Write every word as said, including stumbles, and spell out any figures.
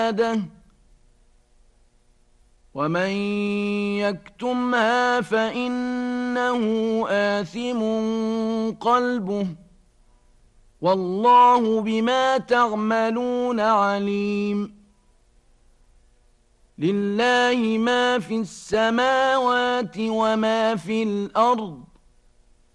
ومن يكتمها فإنه آثم قلبه والله بما تعملون عليم. لله ما في السماوات وما في الأرض